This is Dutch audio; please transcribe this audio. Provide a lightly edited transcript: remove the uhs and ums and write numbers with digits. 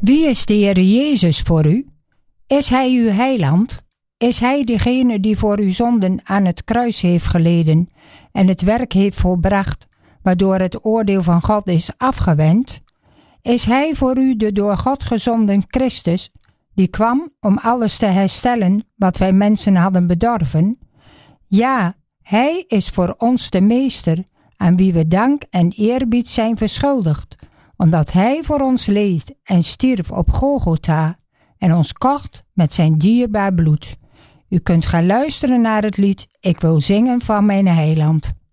Wie is de Heer Jezus voor u? Is Hij uw heiland? Is Hij degene die voor uw zonden aan het kruis heeft geleden en het werk heeft volbracht, waardoor het oordeel van God is afgewend? Is Hij voor u de door God gezonden Christus, die kwam om alles te herstellen wat wij mensen hadden bedorven? Ja, Hij is voor ons de Meester, aan wie we dank en eerbied zijn verschuldigd, omdat Hij voor ons leed en stierf op Golgotha en ons kocht met zijn dierbaar bloed. U kunt gaan luisteren naar het lied Ik wil zingen van mijn heiland.